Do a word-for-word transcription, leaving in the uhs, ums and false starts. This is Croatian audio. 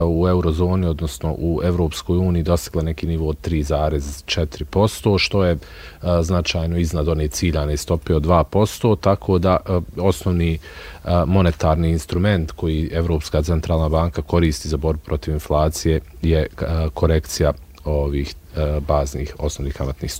u eurozoni, odnosno u Evropskoj uniji, dosegla neki nivo od tri zarez četiri posto, što je a, značajno iznad one ciljane stope od dva posto, tako da a, osnovni a, monetarni instrument koji Evropska centralna banka koristi za borbu protiv inflacije je a, korekcija ovih a, baznih osnovnih kamatnih stopa.